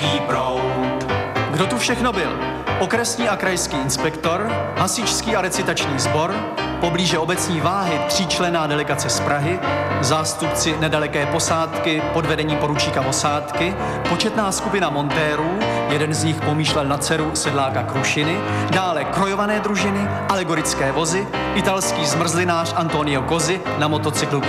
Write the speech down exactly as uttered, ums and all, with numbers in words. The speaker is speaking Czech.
proud. Kdo tu všechno byl? Okresní a krajský inspektor, hasičský a recitační sbor, poblíže obecní váhy tříčlenná delegace z Prahy, zástupci nedaleké posádky pod vedením poručíka Osádky, početná skupina montérů, jeden z nich pomýšlel na dceru sedláka Krušiny, dále krojované družiny, alegorické vozy, italský zmrzlinář Antonio Cosi na motocyklu